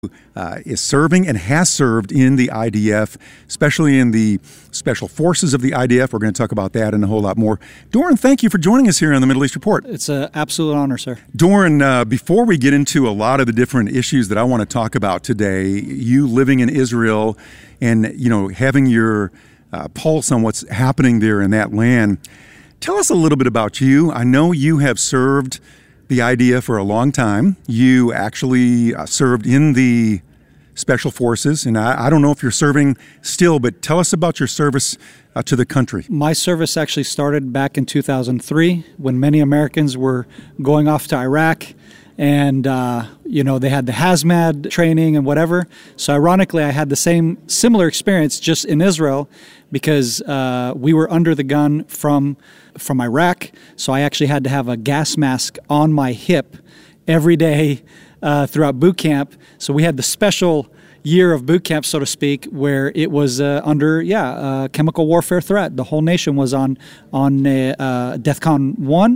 is serving and has served in the IDF, especially in the special forces of the IDF. We're going to talk about that and a whole lot more. Doran, thank you for joining us here on the Middle East Report. It's an absolute honor, sir. Doran, before we get into a lot of the different issues that I want to talk about today, you living in Israel and, having your pulse on what's happening there in that land, tell us a little bit about you. I know you have served the IDF for a long time. You actually served in the Special Forces, and I don't know if you're serving still, but tell us about your service to the country. My service actually started back in 2003 when many Americans were going off to Iraq, and they had the hazmat training and whatever. So ironically, I had the similar experience just in Israel because we were under the gun from Iraq. So I actually had to have a gas mask on my hip every day throughout boot camp. So we had the special year of boot camp, so to speak, where it was under chemical warfare threat. The whole nation was on DEFCON 1.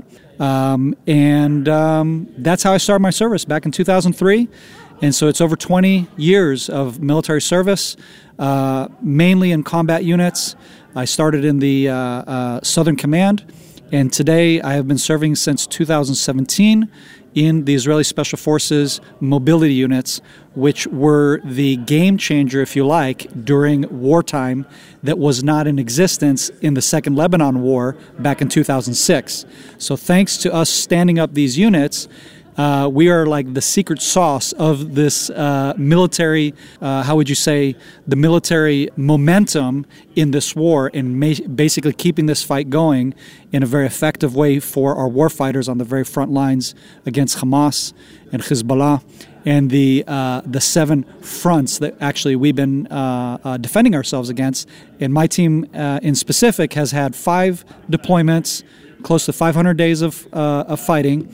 That's how I started my service back in 2003. And so it's over 20 years of military service, mainly in combat units. I started in the Southern Command, and today I have been serving since 2017 in the Israeli Special Forces mobility units, which were the game changer, if you like, during wartime that was not in existence in the Second Lebanon War back in 2006. So thanks to us standing up these units, we are like the secret sauce of this military, the military momentum in this war and basically keeping this fight going in a very effective way for our warfighters on the very front lines against Hamas and Hezbollah and the 7 fronts that actually we've been defending ourselves against. And my team in specific has had 5 deployments, close to 500 days of fighting,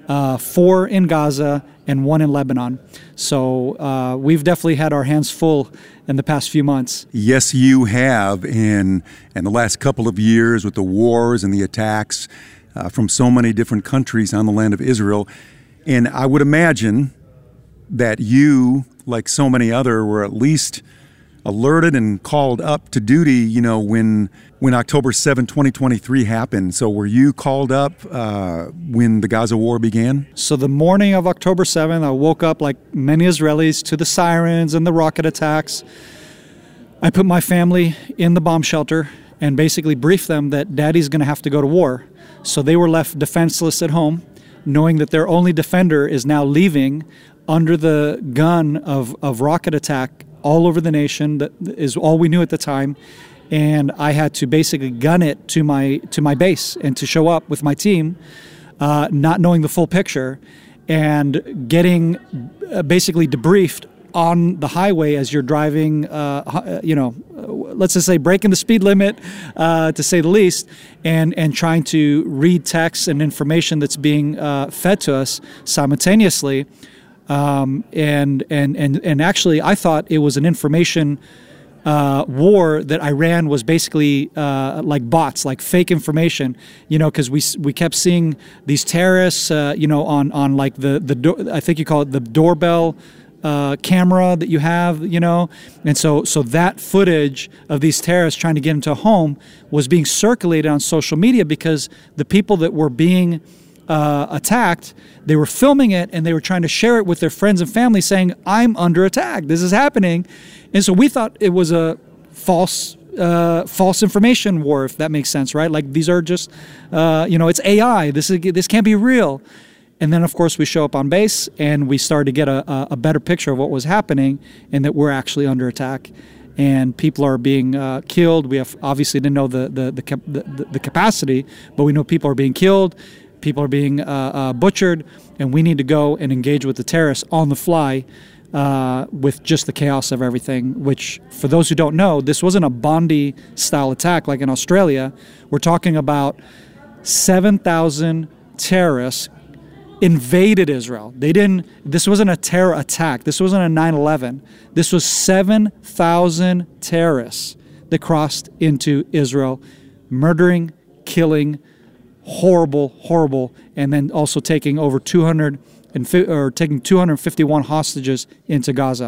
4 in Gaza and 1 in Lebanon. So we've definitely had our hands full in the past few months. Yes, you have. In the last couple of years with the wars and the attacks from so many different countries on the land of Israel. And I would imagine that you, like so many other, were at least alerted and called up to duty, when October 7, 2023 happened. So were you called up when the Gaza war began? So the morning of October 7th, I woke up like many Israelis to the sirens and the rocket attacks. I put my family in the bomb shelter and basically briefed them that Daddy's going to have to go to war. So they were left defenseless at home, knowing that their only defender is now leaving under the gun of rocket attack all over the nation. That is all we knew at the time. And I had to basically gun it to my base and to show up with my team, not knowing the full picture, and getting basically debriefed on the highway as you're driving, let's just say breaking the speed limit, to say the least, and trying to read text and information that's being fed to us simultaneously. And actually, I thought it was an information war that Iran was basically like bots, like fake information, because we kept seeing these terrorists, on like the I think you call it the doorbell camera that you have, and so that footage of these terrorists trying to get into a home was being circulated on social media because the people that were being attacked, they were filming it and they were trying to share it with their friends and family saying, I'm under attack, this is happening. And so we thought it was a false information war, if that makes sense, right? Like these are just, it's AI, this can't be real. And then of course we show up on base and we started to get a better picture of what was happening and that we're actually under attack. And people are being killed. We have obviously didn't know the capacity, but we know people are being killed. People are being butchered, and we need to go and engage with the terrorists on the fly with just the chaos of everything, which, for those who don't know, this wasn't a Bondi-style attack like in Australia. We're talking about 7,000 terrorists invaded Israel. This wasn't a terror attack. This wasn't a 9/11. This was 7,000 terrorists that crossed into Israel, murdering, killing, horrible, and then also taking over 200 or taking 251 hostages into Gaza.